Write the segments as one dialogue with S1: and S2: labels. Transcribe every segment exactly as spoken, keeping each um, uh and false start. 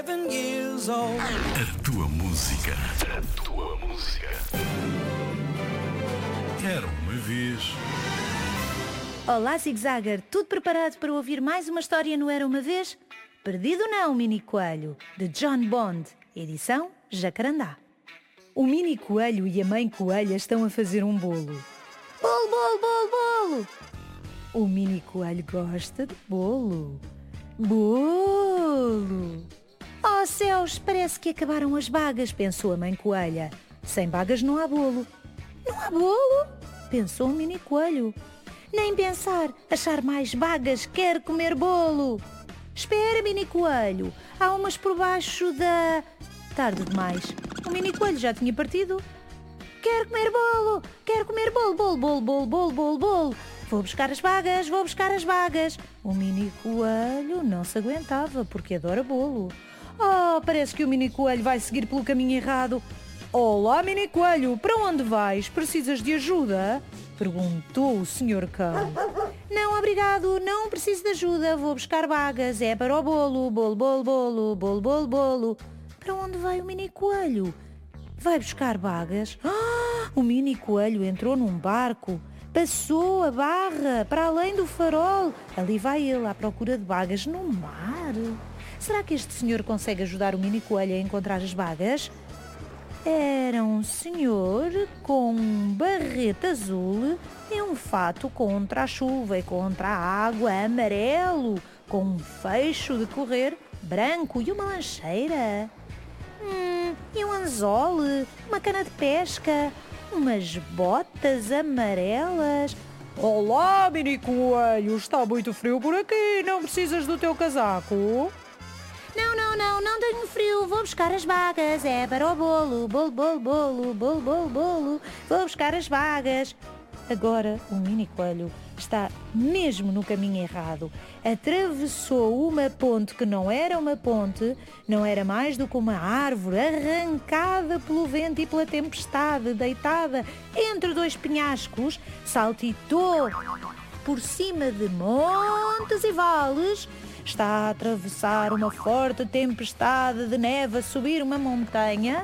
S1: A tua música. A tua música. Era uma vez.
S2: Olá, Zig Zagger, tudo preparado para ouvir mais uma história no Era Uma Vez? Perdido não, Mini Coelho, de John Bond, edição Jacarandá. O Mini Coelho e a Mãe Coelha estão a fazer um bolo. Bolo, bolo, bolo, bolo! O Mini Coelho gosta de bolo. Bolo! Oh céus, parece que acabaram as bagas, pensou a Mãe Coelha. Sem bagas não há bolo. Não há bolo? Pensou o Mini Coelho. Nem pensar, achar mais bagas, quer comer bolo. Espera, Mini Coelho, há umas por baixo da... Tarde demais, o Mini Coelho já tinha partido. Quero comer bolo, quero comer bolo, bolo, bolo, bolo, bolo, bolo, bolo. Vou buscar as bagas, vou buscar as bagas. O Mini Coelho não se aguentava porque adora bolo. Oh, parece que o Mini Coelho vai seguir pelo caminho errado. Olá, Mini Coelho, para onde vais? Precisas de ajuda? Perguntou o senhor Cão. Não, obrigado, não preciso de ajuda. Vou buscar bagas, é para o bolo. Bolo, bolo, bolo, bolo, bolo, bolo. Para onde vai o Mini Coelho? Vai buscar bagas? Ah, o Mini Coelho entrou num barco. Passou a barra para além do farol. Ali vai ele à procura de bagas no mar. Será que este senhor consegue ajudar o Mini Coelho a encontrar as bagas? Era um senhor com um barrete azul e um fato contra a chuva e contra a água amarelo, com um fecho de correr branco e uma lancheira. Hum, e um anzol, uma cana de pesca, umas botas amarelas. Olá, Mini Coelho, está muito frio por aqui, não precisas do teu casaco? Não, não, não, não tenho frio, vou buscar as bagas, é para o bolo, bolo, bolo, bolo, bolo, bolo, bolo, vou buscar as bagas. Agora o Mini Coelho está mesmo no caminho errado. Atravessou uma ponte que não era uma ponte, não era mais do que uma árvore arrancada pelo vento e pela tempestade, deitada entre dois penhascos, saltitou por cima de montes e vales. Está a atravessar uma forte tempestade de neve a subir uma montanha.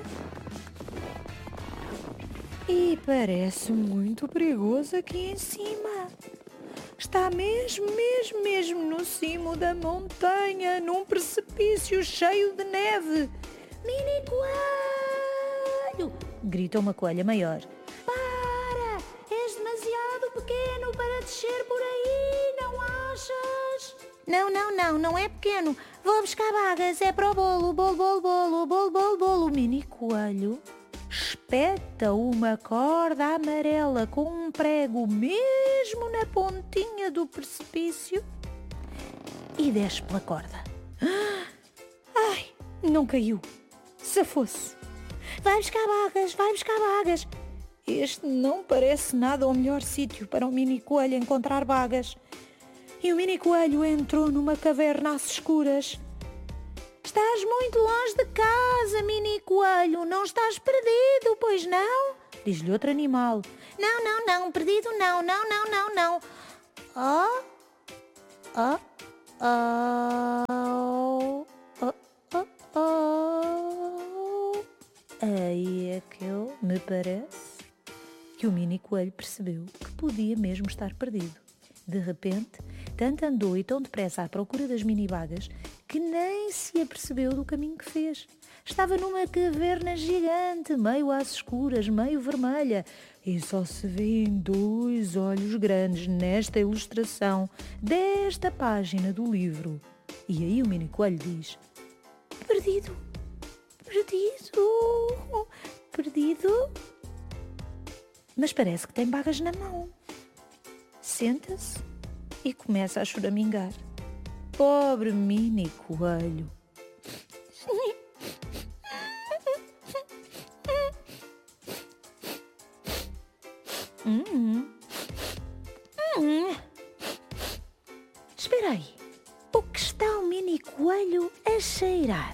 S2: E parece muito perigoso aqui em cima. Está mesmo, mesmo, mesmo no cimo da montanha, num precipício cheio de neve. Mini Coelho! Grita uma coelha maior. Para! És demasiado pequeno para descer por aí, não achas? Não, não, não, não é pequeno. Vou buscar bagas, é para o bolo, bolo, bolo, bolo, bolo, bolo, bolo. O Mini Coelho espeta uma corda amarela com um prego mesmo na pontinha do precipício e desce pela corda. Ai, não caiu. Se fosse. Vai buscar bagas, vai buscar bagas. Este não parece nada o melhor sítio para o Mini Coelho encontrar bagas. E o Mini Coelho entrou numa caverna às escuras. Estás muito longe de casa, Mini Coelho. Não estás perdido, pois não? Diz-lhe outro animal. Não, não, não, perdido não, não, não, não, não. Oh, oh, oh, oh, oh, oh. Aí é que eu, me parece, que o Mini Coelho percebeu que podia mesmo estar perdido. De repente, tanto andou e tão depressa à procura das mini-bagas que nem se apercebeu do caminho que fez. Estava numa caverna gigante, meio às escuras, meio vermelha, e só se vêem dois olhos grandes nesta ilustração desta página do livro. E aí o Mini Coelho diz: Perdido, perdido, perdido. Mas parece que tem bagas na mão. Senta-se e começa a choramingar. Pobre Mini Coelho. Hum. Hum. Espera aí. O que está o Mini Coelho a cheirar?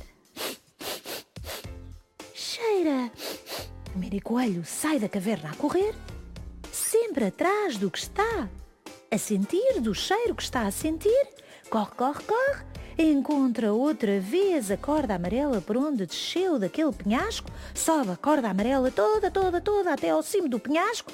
S2: Cheira. O Mini Coelho sai da caverna a correr, sempre atrás do que está a sentir, do cheiro que está a sentir. Corre, corre, corre. encontra outra vez a corda amarela por onde desceu daquele penhasco, sobe a corda amarela toda, toda, toda até ao cimo do penhasco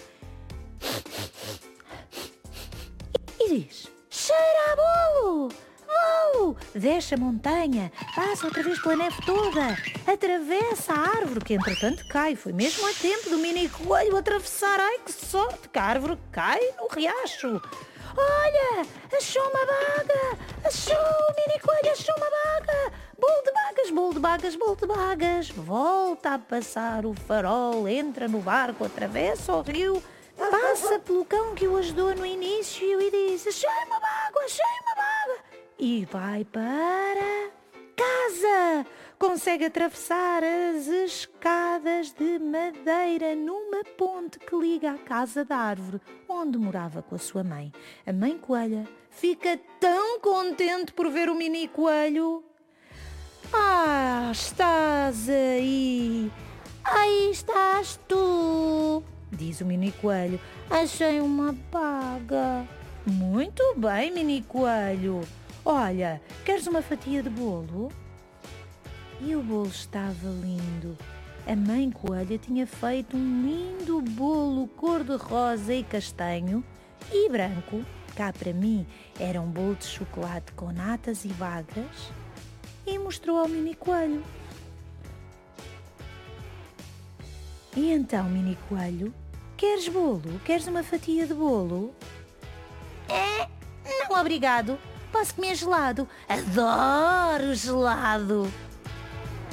S2: e diz: cheira a bolo! Bolo! Desce a montanha, passa outra vez pela neve toda, atravessa a árvore, que entretanto cai. Foi mesmo a tempo do mini coelho atravessar. Ai, que sorte, que a árvore cai no riacho. Olha, achou uma baga! Achou, mini coelho, achou uma baga! Bolo de bagas, bolo de bagas, bolo de bagas. Volta a passar o farol, entra no barco, atravessa o rio, passa pelo cão que o ajudou no início e diz: achei uma baga, achei uma baga! E vai para casa. Consegue atravessar as escadas de madeira numa ponte que liga à casa da árvore onde morava com a sua mãe. A mãe coelha fica tão contente por ver o mini coelho. Ah, estás aí. Aí estás tu, diz o mini coelho. Achei uma baga. Muito bem, mini coelho. Olha, queres uma fatia de bolo? E o bolo estava lindo. A mãe coelha tinha feito um lindo bolo cor-de-rosa e castanho e branco. Cá para mim era um bolo de chocolate com natas e bagas. E mostrou ao mini coelho. E então, mini coelho, queres bolo? Queres uma fatia de bolo? É, não obrigado. Posso comer gelado? Adoro gelado!